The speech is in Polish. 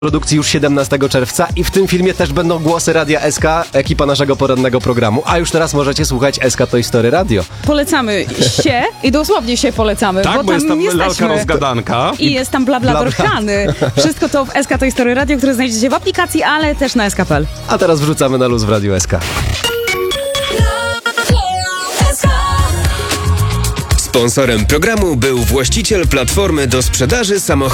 produkcji już 17 czerwca i w tym filmie też będą głosy Radia SK, ekipa naszego porannego programu. A już teraz możecie słuchać SK Toy Story Radio. Polecamy się i dosłownie się polecamy, Tak, bo jest tam lalka jesteśmy. rozgadanka. I jest tam blabla chany. Wszystko to w SK Toy Story Radio, które znajdziecie w aplikacji, ale też na sk.pl. A teraz wrzucamy na luz w Radiu SK. Sponsorem programu był właściciel platformy do sprzedaży samochodów.